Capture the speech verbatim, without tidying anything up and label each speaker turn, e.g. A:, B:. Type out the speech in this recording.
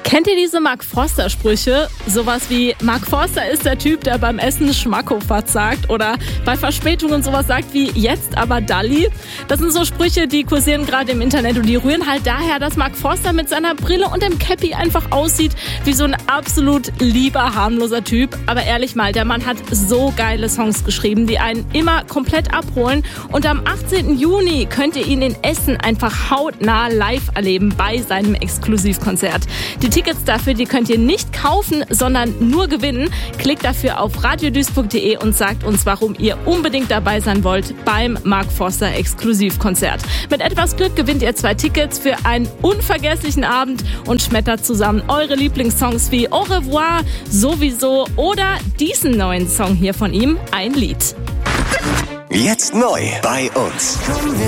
A: Kennt ihr diese Mark Forster-Sprüche? Sowas wie, Mark Forster ist der Typ, der beim Essen Schmackopfatz sagt oder bei Verspätungen sowas sagt wie, jetzt aber Dalli. Das sind so Sprüche, die kursieren gerade im Internet und die rühren halt daher, dass Mark Forster mit seiner Brille und dem Cappy einfach aussieht wie so ein absolut lieber, harmloser Typ. Aber ehrlich mal, der Mann hat so geile Songs geschrieben, die einen immer komplett abholen. Und am achtzehnten Juni könnt ihr ihn in Essen einfach hautnah live erleben bei seinem Exklusivkonzert. Die Tickets dafür, die könnt ihr nicht kaufen, sondern nur gewinnen. Klickt dafür auf radiodüs punkt de und sagt uns, warum ihr unbedingt dabei sein wollt beim Mark Forster Exklusivkonzert. Mit etwas Glück gewinnt ihr zwei Tickets für einen unvergesslichen Abend und schmettert zusammen eure Lieblingssongs wie Au revoir, Sowieso oder diesen neuen Song hier von ihm, Ein Lied.
B: Jetzt neu bei uns.